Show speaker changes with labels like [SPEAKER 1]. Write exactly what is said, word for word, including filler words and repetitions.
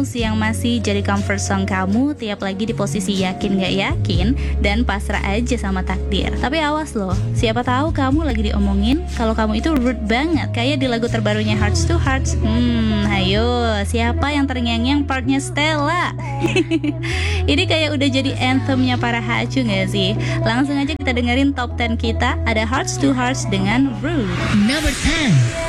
[SPEAKER 1] House yang masih jadi comfort song kamu tiap lagi di posisi yakin gak yakin dan pasrah aja sama takdir. Tapi awas loh, siapa tahu kamu lagi diomongin kalau kamu itu rude banget kayak di lagu terbarunya Hearts to Hearts. Hmm, ayo, siapa yang terngiang-ngiang partnya Stella? Ini kayak udah jadi anthemnya para hacu gak sih? Langsung aja kita dengerin top sepuluh kita. Ada Hearts to Hearts dengan Rude.
[SPEAKER 2] Number ten.